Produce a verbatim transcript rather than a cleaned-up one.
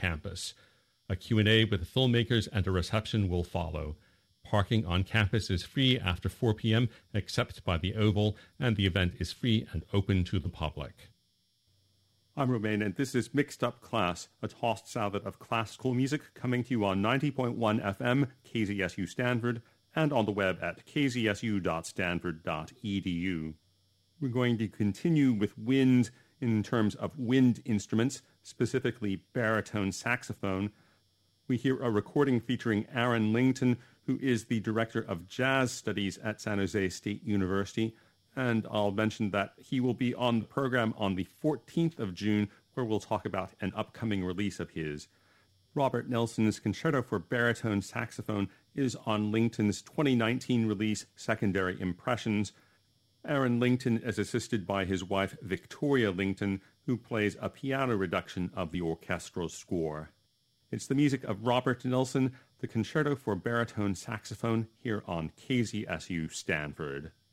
campus. A Q and A with the filmmakers and a reception will follow. Parking on campus is free after four p.m. except by the Oval, and the event is free and open to the public. I'm Romain, and this is Mixed Up Class, a tossed salad of classical music coming to you on ninety point one F M, K Z S U Stanford, and on the web at k z s u dot stanford dot e d u. We're going to continue with wind in terms of wind instruments, specifically baritone saxophone. We hear a recording featuring Aaron Lington, who is the Director of Jazz Studies at San Jose State University. And I'll mention that he will be on the program on the fourteenth of June, where we'll talk about an upcoming release of his. Robert Nelson's Concerto for Baritone Saxophone is on Lington's twenty nineteen release, Secondary Impressions. Aaron Lington is assisted by his wife, Victoria Lington, who plays a piano reduction of the orchestral score. It's the music of Robert Nelson, the Concerto for Baritone Saxophone, here on K Z S U Stanford.